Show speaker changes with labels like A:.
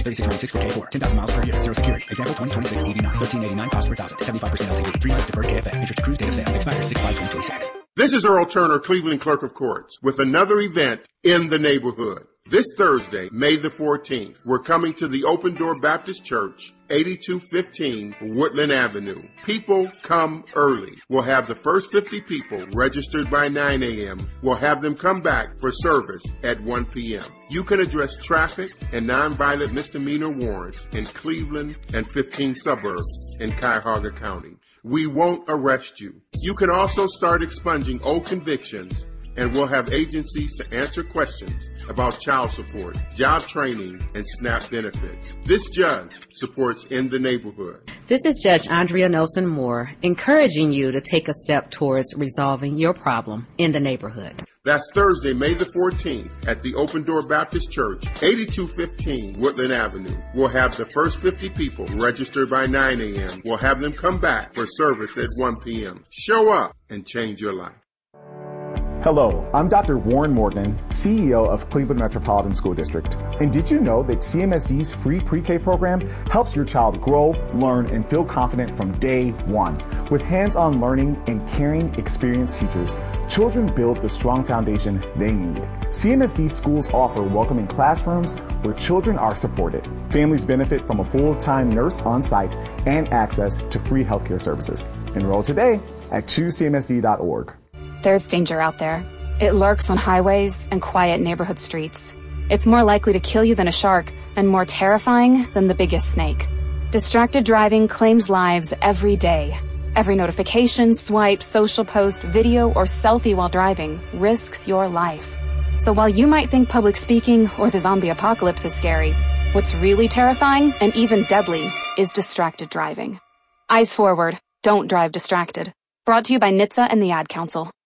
A: 3696 for K4. 10,000 miles per year. Zero security. Example 2026 89. 1389 cost per thousand. 75% LTV. 3 months deferred KFA. Interest cruise date of sale. Expires 6/5/2026.
B: This is Earl Turner, Cleveland Clerk of Courts, with another event in the neighborhood. This Thursday, May the 14th, we're coming to the Open Door Baptist Church, 8215 Woodland Avenue. People come early. We'll have the first 50 people registered by 9 a.m. We'll have them come back for service at 1 p.m. You can address traffic and nonviolent misdemeanor warrants in Cleveland and 15 suburbs in Cuyahoga County. We won't arrest you. You can also start expunging old convictions, and we'll have agencies to answer questions about child support, job training, and SNAP benefits. This judge supports In the Neighborhood.
C: This is Judge Andrea Nelson Moore, encouraging you to take a step towards resolving your problem in the neighborhood.
B: That's Thursday, May the 14th at the Open Door Baptist Church, 8215 Woodland Avenue. We'll have the first 50 people registered by 9 a.m. We'll have them come back for service at 1 p.m. Show up and change your life.
D: Hello, I'm Dr. Warren Morgan, CEO of Cleveland Metropolitan School District. And did you know that CMSD's free pre-K program helps your child grow, learn, and feel confident from day one? With hands-on learning and caring, experienced teachers, children build the strong foundation they need. CMSD schools offer welcoming classrooms where children are supported. Families benefit from a full-time nurse on site and access to free healthcare services. Enroll today at choosecmsd.org.
E: There's danger out there. It lurks on highways and quiet neighborhood streets. It's more likely to kill you than a shark and more terrifying than the biggest snake. Distracted driving claims lives every day. Every notification, swipe, social post, video, or selfie while driving risks your life. So while you might think public speaking or the zombie apocalypse is scary, what's really terrifying and even deadly is distracted driving. Eyes forward. Don't drive distracted. Brought to you by NHTSA and the Ad Council.